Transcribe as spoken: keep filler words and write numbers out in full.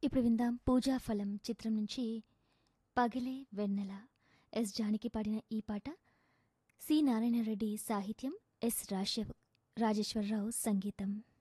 ఇప్పుడు విందాం 'పూజా ఫలం' చిత్రం నుంచి 'పగలే వెన్నెల' ఎస్ జానకి పాడిన ఈ పాట సి నారాయణ రెడ్డి సాహిత్యం, ఎస్ రాజేశ్వరరావు సంగీతం.